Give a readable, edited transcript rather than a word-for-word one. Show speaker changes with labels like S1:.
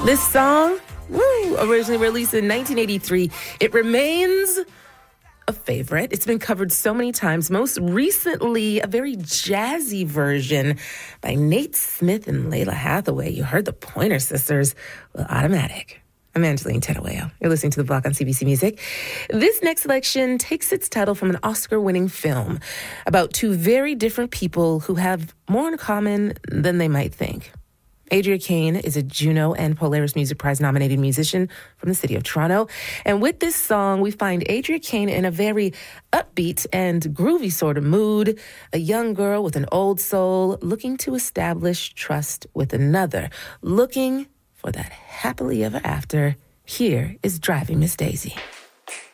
S1: This song, originally released in 1983, it remains a favorite. It's been covered so many times, most recently a very jazzy version by Nate Smith and Layla Hathaway. You heard the Pointer Sisters with Automatic. I'm Angeline Terueo. You're listening to The Block on CBC Music. This next selection takes its title from an Oscar-winning film about two very different people who have more in common than they might think. Adria Kane is a Juno and Polaris Music Prize nominated musician from the city of Toronto. And with this song, we find Adria Kane in a very upbeat and groovy sort of mood, a young girl with an old soul looking to establish trust with another, looking for that happily ever after. Here is Driving Miss Daisy.